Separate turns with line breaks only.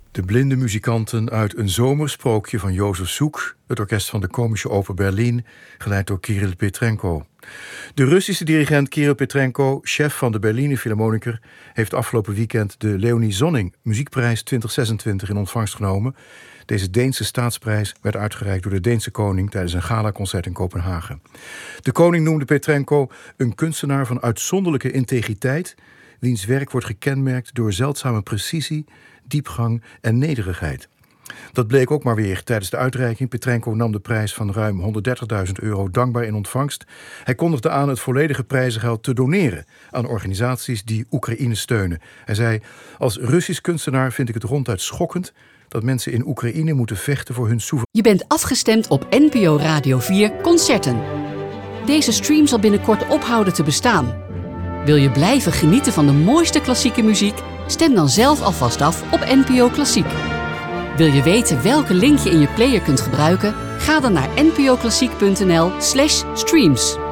De blinde muzikanten uit Een zomersprookje van Jozef Soek, het orkest van de Komische Oper Berlin, geleid door Kirill Petrenko. De Russische dirigent Kirill Petrenko, chef van de Berliner Philharmoniker, heeft afgelopen weekend de Leonie Zonning Muziekprijs 2026 in ontvangst genomen. Deze Deense staatsprijs werd uitgereikt door de Deense koning tijdens een galaconcert in Kopenhagen. De koning noemde Petrenko een kunstenaar van uitzonderlijke integriteit, wiens werk wordt gekenmerkt door zeldzame precisie, diepgang en nederigheid. Dat bleek ook maar weer tijdens de uitreiking. Petrenko nam de prijs van ruim €130.000 dankbaar in ontvangst. Hij kondigde aan het volledige prijzengeld te doneren aan organisaties die Oekraïne steunen. Hij zei: als Russisch kunstenaar vind ik het ronduit schokkend dat mensen in Oekraïne moeten vechten voor hun soevereiniteit.
Je bent afgestemd op NPO Radio 4 Concerten. Deze stream zal binnenkort ophouden te bestaan. Wil je blijven genieten van de mooiste klassieke muziek? Stem dan zelf alvast af op NPO Klassiek. Wil je weten welke link je in je player kunt gebruiken? Ga dan naar npoklassiek.nl/streams.